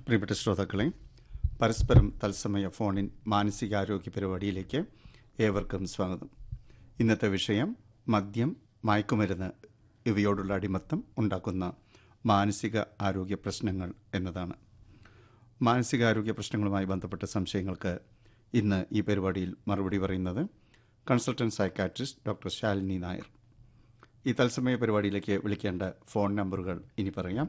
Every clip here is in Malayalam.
പ്രിയപ്പെട്ട ശ്രോതാക്കളെ, പരസ്പരം തത്സമയ ഫോണിൻ മാനസികാരോഗ്യ പരിപാടിയിലേക്ക് ഏവർക്കും സ്വാഗതം. ഇന്നത്തെ വിഷയം മദ്യം, മയക്കുമരുന്ന് ഇവയോടുള്ള അടിമത്തം ഉണ്ടാക്കുന്ന മാനസിക ആരോഗ്യ പ്രശ്നങ്ങൾ എന്നതാണ്. മാനസികാരോഗ്യ പ്രശ്നങ്ങളുമായി ബന്ധപ്പെട്ട സംശയങ്ങൾക്ക് ഇന്ന് ഈ പരിപാടിയിൽ മറുപടി പറയുന്നത് consultant psychiatrist doctor Shalini Nair. ഈ തത്സമയ പരിപാടിയിലേക്ക് വിളിക്കേണ്ട ഫോൺ നമ്പറുകൾ ഇനി പറയാം.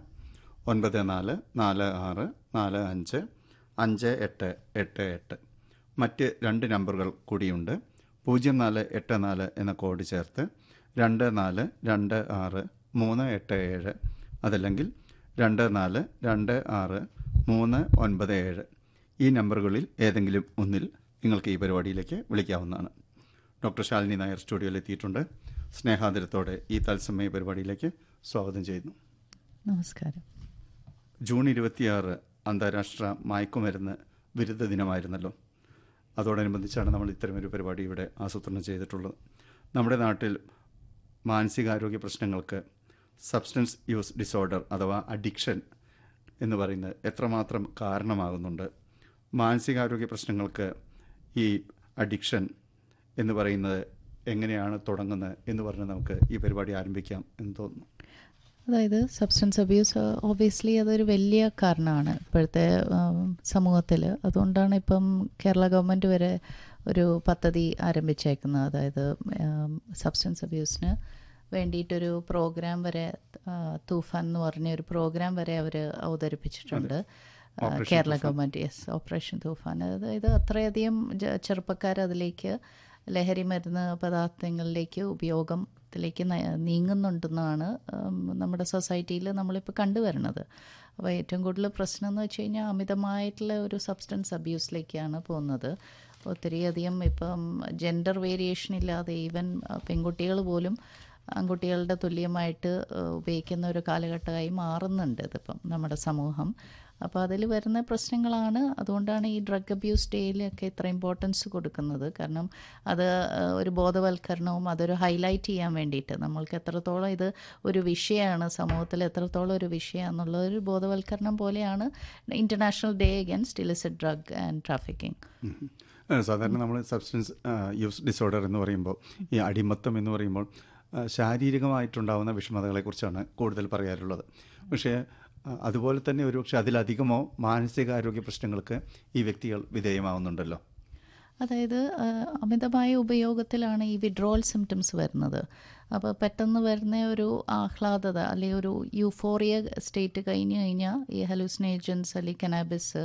9446455888. മറ്റ് 2 നമ്പറുകൾ കൂടിയുണ്ട്. 0484 എന്ന കോഡ് ചേർത്ത് 2426 അതല്ലെങ്കിൽ 2426 ഈ നമ്പറുകളിൽ ഏതെങ്കിലും ഒന്നിൽ നിങ്ങൾക്ക് ഈ പരിപാടിയിലേക്ക് വിളിക്കാവുന്നതാണ്. ഡോക്ടർ ശാലിനി നായർ സ്റ്റുഡിയോയിലെത്തിയിട്ടുണ്ട്. സ്നേഹാദരത്തോടെ ഈ തത്സമയ പരിപാടിയിലേക്ക് സ്വാഗതം ചെയ്യുന്നു. നമസ്കാരം. ജൂൺ 26 അന്താരാഷ്ട്ര മയക്കുമരുന്ന് വിരുദ്ധ ദിനമായിരുന്നല്ലോ. അതോടനുബന്ധിച്ചാണ് നമ്മൾ ഇത്തരമൊരു പരിപാടി ഇവിടെ ആസൂത്രണം ചെയ്തിട്ടുള്ളത്. നമ്മുടെ നാട്ടിൽ മാനസികാരോഗ്യ പ്രശ്നങ്ങൾക്ക് സബ്സ്റ്റൻസ് യൂസ് ഡിസോർഡർ അഥവാ അഡിക്ഷൻ എന്ന് പറയുന്നത് എത്രമാത്രം കാരണമാകുന്നുണ്ട്, മാനസികാരോഗ്യ പ്രശ്നങ്ങൾക്ക് ഈ അഡിക്ഷൻ എന്ന് പറയുന്നത് എങ്ങനെയാണ് തുടങ്ങുന്നത് എന്ന് പറഞ്ഞ് നമുക്ക് ഈ പരിപാടി ആരംഭിക്കാം എന്ന് തോന്നുന്നു. അതായത് സബ്സ്റ്റൻസ് അബ്യൂസ് ഓബിയസ്ലി അതൊരു വലിയ കാരണമാണ് ഇപ്പോഴത്തെ സമൂഹത്തിൽ. അതുകൊണ്ടാണ് ഇപ്പം കേരള ഗവൺമെൻറ് വരെ ഒരു പദ്ധതി ആരംഭിച്ചേക്കുന്നത്. അതായത് സബ്സ്റ്റൻസ് അബ്യൂസിന് വേണ്ടിയിട്ടൊരു പ്രോഗ്രാം വരെ, തൂഫാൻ എന്ന് പറഞ്ഞ ഒരു പ്രോഗ്രാം വരെ അവർ അവതരിപ്പിച്ചിട്ടുണ്ട്. കേരള ഗവൺമെൻറ്, ഓപ്പറേഷൻ തൂഫാൻ. അതായത് അത്രയധികം ചെറുപ്പക്കാർ അതിലേക്ക് ലഹരി മരുന്ന് പദാർത്ഥങ്ങളിലേക്ക് ഉപയോഗത്തിലേക്ക് നീങ്ങുന്നുണ്ടെന്നാണ് നമ്മുടെ സൊസൈറ്റിയിൽ നമ്മളിപ്പോൾ കണ്ടുവരുന്നത്. അപ്പോൾ ഏറ്റവും കൂടുതൽ പ്രശ്നം എന്ന് വെച്ച് കഴിഞ്ഞാൽ അമിതമായിട്ടുള്ള ഒരു സബ്സ്റ്റൻസ് അബ്യൂസിലേക്കാണ് പോകുന്നത്. ഒത്തിരിയധികം ഇപ്പം ജെൻഡർ വേരിയേഷൻ ഇല്ലാതെ ഈവൻ പെൺകുട്ടികൾ പോലും ആൺകുട്ടികളുടെ തുല്യമായിട്ട് ഉപയോഗിക്കുന്ന ഒരു കാലഘട്ടമായി മാറുന്നുണ്ട് ഇതിപ്പം നമ്മുടെ സമൂഹം. അപ്പോൾ അതിൽ വരുന്ന പ്രശ്നങ്ങളാണ്. അതുകൊണ്ടാണ് ഈ ഡ്രഗ് അബ്യൂസ് ഡേയിലൊക്കെ ഇത്ര ഇമ്പോർട്ടൻസ് കൊടുക്കുന്നത്. കാരണം അത് ഒരു ബോധവൽക്കരണവും അതൊരു ഹൈലൈറ്റ് ചെയ്യാൻ വേണ്ടിയിട്ട് നമ്മൾക്ക് എത്രത്തോളം ഇത് ഒരു വിഷയമാണ്, സമൂഹത്തിൽ എത്രത്തോളം ഒരു വിഷയമാണെന്നുള്ളൊരു ബോധവൽക്കരണം പോലെയാണ് international day against illicit drug and trafficking. സാധാരണ നമ്മൾ സബ്സ്റ്റൻസ് യൂസ് ഡിസോർഡർ എന്ന് പറയുമ്പോൾ, ഈ അടിമത്തം എന്ന് പറയുമ്പോൾ ശാരീരികമായിട്ടുണ്ടാകുന്ന വിഷമതകളെക്കുറിച്ചാണ് കൂടുതൽ പറയാറുള്ളത്. പക്ഷേ അതുപോലെ തന്നെ ഒരുപക്ഷെ അതിലധികമോ മാനസികാരോഗ്യ പ്രശ്നങ്ങൾക്ക് ഈ വ്യക്തികൾ വിധേയമാവുന്നുണ്ടല്ലോ. അതായത് അമിതമായ ഉപയോഗത്തിലാണ് ഈ വിഡ്രോവൽ സിംറ്റംസ് വരുന്നത്. അപ്പോൾ പെട്ടെന്ന് വരുന്ന ഒരു ആഹ്ലാദത അല്ലെങ്കിൽ ഒരു യൂഫോറിയ സ്റ്റേറ്റ് കഴിഞ്ഞ് കഴിഞ്ഞാൽ ഈ ഹലൂസിനേജൻസ് അല്ലെങ്കിൽ കനാബിസ്